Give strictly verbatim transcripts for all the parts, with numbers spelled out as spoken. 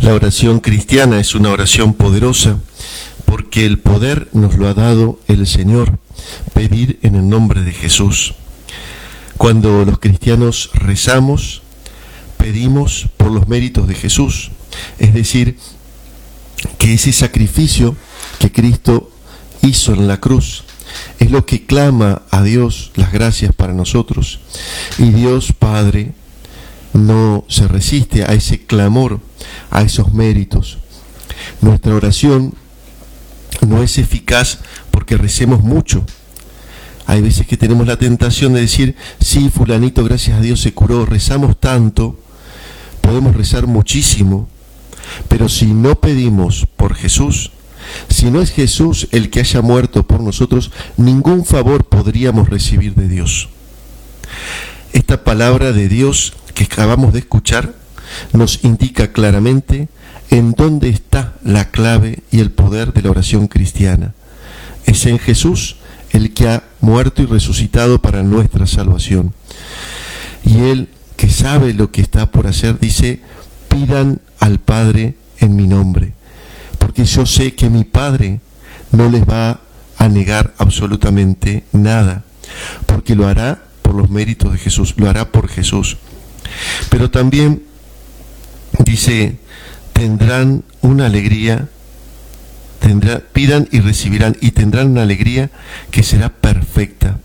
La oración cristiana es una oración poderosa porque el poder nos lo ha dado el Señor, pedir en el nombre de Jesús. Cuando los cristianos rezamos, pedimos por los méritos de Jesús, es decir, que ese sacrificio que Cristo hizo en la cruz es lo que clama a Dios las gracias para nosotros, y Dios Padre no se resiste a ese clamor, a esos méritos. Nuestra oración no es eficaz porque recemos mucho. Hay veces que tenemos la tentación de decir, sí, fulanito gracias a Dios se curó, rezamos tanto, podemos rezar muchísimo, pero si no pedimos por Jesús, si no es Jesús el que haya muerto por nosotros, ningún favor podríamos recibir de Dios. Esta palabra de Dios que acabamos de escuchar nos indica claramente en dónde está la clave y el poder de la oración cristiana. Es en Jesús, el que ha muerto y resucitado para nuestra salvación. Y Él, que sabe lo que está por hacer, dice, pidan al Padre en mi nombre, porque yo sé que mi Padre no les va a negar absolutamente nada, porque lo hará por los méritos de Jesús, lo hará por Jesús. Pero también dice, tendrán una alegría, tendrá, pidan y recibirán, y tendrán una alegría que será perfecta.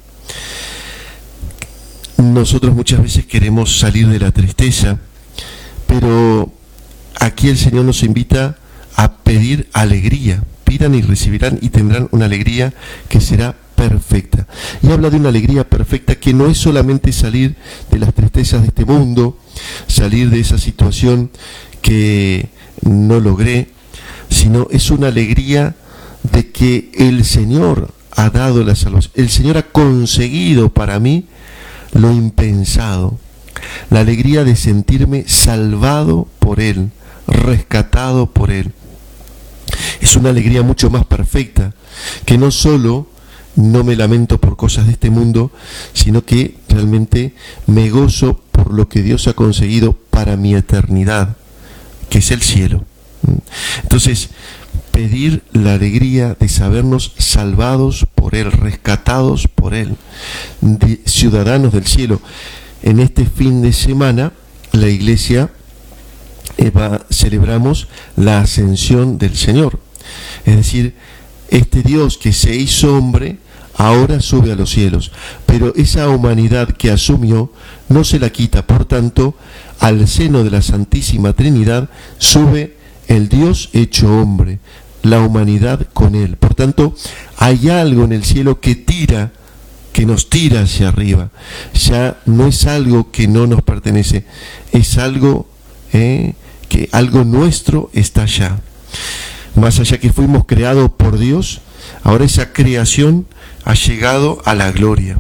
Nosotros muchas veces queremos salir de la tristeza, pero aquí el Señor nos invita a pedir alegría. Pidan y recibirán y tendrán una alegría que será perfecta. Y habla de una alegría perfecta que no es solamente salir de las tristezas de este mundo, salir de esa situación que no logré, sino es una alegría de que el Señor ha dado la salvación. El Señor ha conseguido para mí lo impensado. La alegría de sentirme salvado por Él, rescatado por Él. Es una alegría mucho más perfecta, que no solo no me lamento por cosas de este mundo, sino que realmente me gozo por lo que Dios ha conseguido para mi eternidad, que es el cielo. Entonces, pedir la alegría de sabernos salvados por Él, rescatados por Él, de ciudadanos del cielo. En este fin de semana, la Iglesia Eva, celebramos la ascensión del Señor. Es decir, este Dios que se hizo hombre ahora sube a los cielos, pero esa humanidad que asumió no se la quita. Por tanto, al seno de la Santísima Trinidad sube el Dios hecho hombre, la humanidad con Él. Por tanto, hay algo en el cielo que tira, que nos tira hacia arriba. Ya no es algo que no nos pertenece, es algo eh, que algo nuestro está allá. Más allá que fuimos creados por Dios, ahora esa creación ha llegado a la gloria.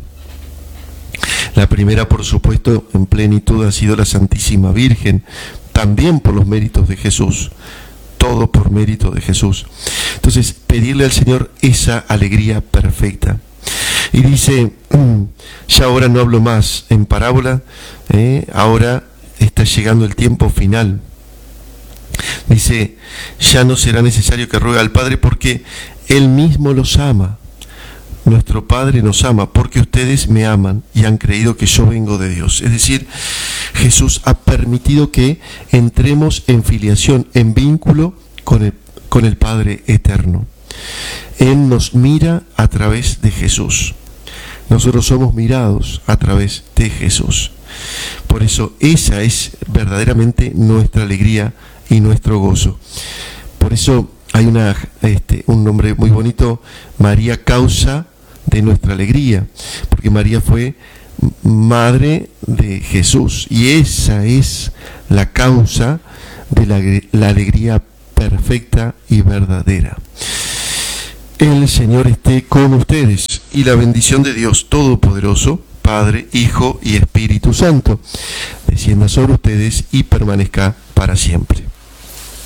La primera, por supuesto, en plenitud ha sido la Santísima Virgen, también por los méritos de Jesús, todo por mérito de Jesús. Entonces, pedirle al Señor esa alegría perfecta. Y dice, ya ahora no hablo más en parábola, eh, ahora está llegando el tiempo final. Dice, ya no será necesario que ruegue al Padre porque Él mismo los ama. Nuestro Padre nos ama porque ustedes me aman y han creído que yo vengo de Dios. Es decir, Jesús ha permitido que entremos en filiación, en vínculo con el, con el Padre eterno. Él nos mira a través de Jesús. Nosotros somos mirados a través de Jesús. Por eso esa es verdaderamente nuestra alegría y nuestro gozo. Por eso hay una, este, un nombre muy bonito, María, causa de nuestra alegría, porque María fue madre de Jesús y esa es la causa de la, la alegría perfecta y verdadera. El Señor esté con ustedes y la bendición de Dios Todopoderoso, Padre, Hijo y Espíritu Santo, descienda sobre ustedes y permanezca para siempre.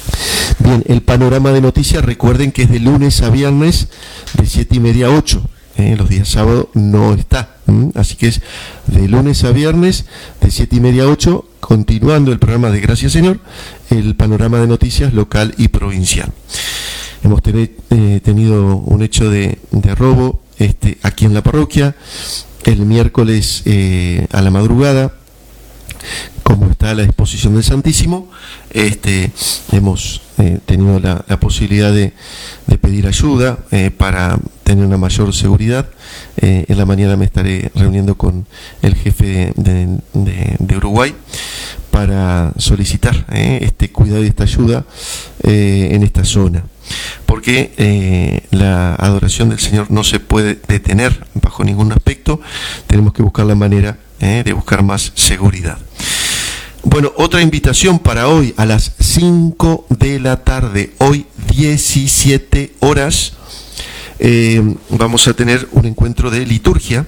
Bien, el panorama de noticias, recuerden que es de lunes a viernes de siete y media a ocho. Eh, los días sábados no está. ¿m? Así que es de lunes a viernes, de siete y media a ocho, continuando el programa de Gracias Señor, el panorama de noticias local y provincial. Hemos ten, eh, tenido un hecho de, de robo este, aquí en la parroquia, el miércoles eh, a la madrugada, como está la exposición del Santísimo, este, hemos eh, tenido la, la posibilidad de, de pedir ayuda eh, para tener una mayor seguridad. Eh, en la mañana me estaré reuniendo con el jefe de, de, de Uruguay para solicitar eh, este cuidado y esta ayuda eh, en esta zona, porque eh, la adoración del Señor no se puede detener bajo ningún aspecto. Tenemos que buscar la manera eh, de buscar más seguridad. Bueno, otra invitación para hoy a las cinco de la tarde, hoy diecisiete horas, eh, vamos a tener un encuentro de liturgia.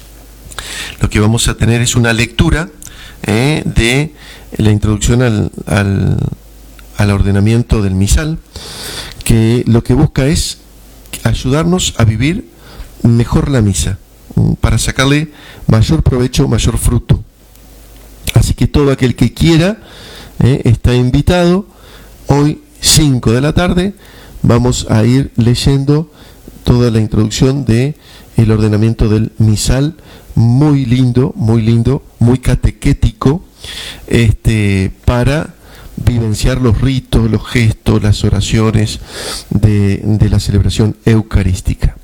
Lo que vamos a tener es una lectura eh, de la introducción al, al, al ordenamiento del misal, que lo que busca es ayudarnos a vivir mejor la misa, para sacarle mayor provecho, mayor fruto. Así que todo aquel que quiera eh, está invitado. Hoy, cinco de la tarde, vamos a ir leyendo toda la introducción de el ordenamiento del misal. Muy lindo, muy lindo, muy catequético, este, para vivenciar los ritos, los gestos, las oraciones de, de la celebración eucarística.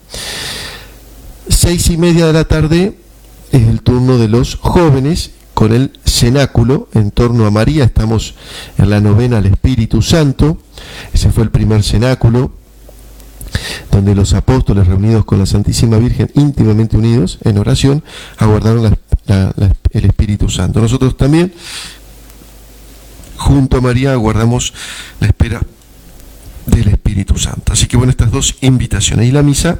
Seis y media de la tarde es el turno de los jóvenes con el cenáculo en torno a María. Estamos en la novena al Espíritu Santo. Ese fue el primer cenáculo, donde los apóstoles, reunidos con la Santísima Virgen, íntimamente unidos en oración, aguardaron la, la, la, el Espíritu Santo. Nosotros también, junto a María, aguardamos la espera del Espíritu Santo. Así que bueno, estas dos invitaciones. Y la misa,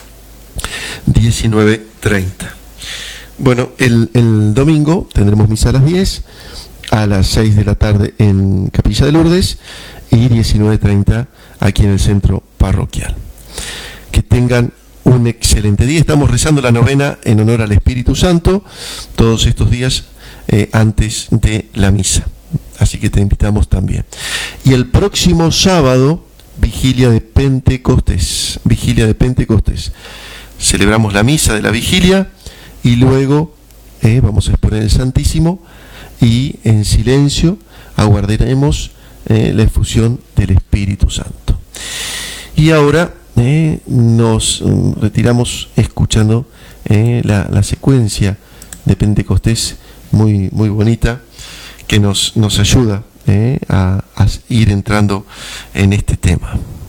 diecinueve treinta. Bueno, el, el domingo tendremos misa a las diez, a las seis de la tarde en Capilla de Lourdes y diecinueve treinta aquí en el centro parroquial. Que tengan un excelente día. Estamos rezando la novena en honor al Espíritu Santo todos estos días eh, antes de la misa. Así que te invitamos también. Y el próximo sábado, vigilia de Pentecostés. Vigilia de Pentecostés. Celebramos la misa de la vigilia y luego eh, vamos a exponer el Santísimo y en silencio aguardaremos eh, la efusión del Espíritu Santo. Y ahora eh, nos um, retiramos escuchando eh, la, la secuencia de Pentecostés muy, muy bonita, que nos, nos ayuda eh, a, a ir entrando en este tema.